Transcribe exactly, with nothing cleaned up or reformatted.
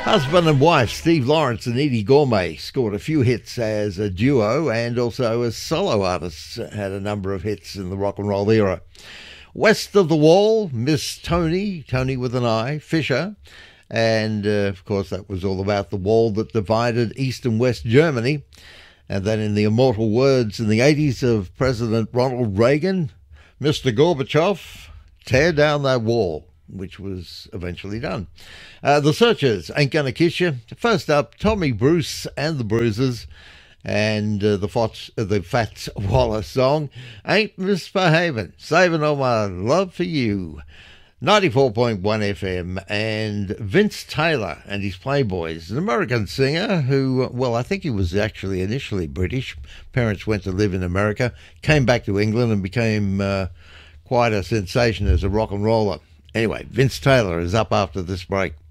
Husband and wife Steve Lawrence and Edie Gourmet scored a few hits as a duo and also as solo artists, had a number of hits in the rock and roll era. West of the Wall, Miss Tony, Tony with an I, Fisher, and uh, of course that was all about the wall that divided East and West Germany. And then in the immortal words in the eighties of President Ronald Reagan, Mister Gorbachev, tear down that wall, which was eventually done. Uh, the Searchers, Ain't Gonna Kiss You. First up, Tommy Bruce and the Bruisers, and uh, the, Fots, uh, the Fats Waller song, Ain't Misbehavin', Saving All My Love for You. ninety-four point one F M, and Vince Taylor and his Playboys, an American singer who, well, I think he was actually initially British. Parents went to live in America, came back to England and became uh, quite a sensation as a rock and roller. Anyway, Vince Taylor is up after this break.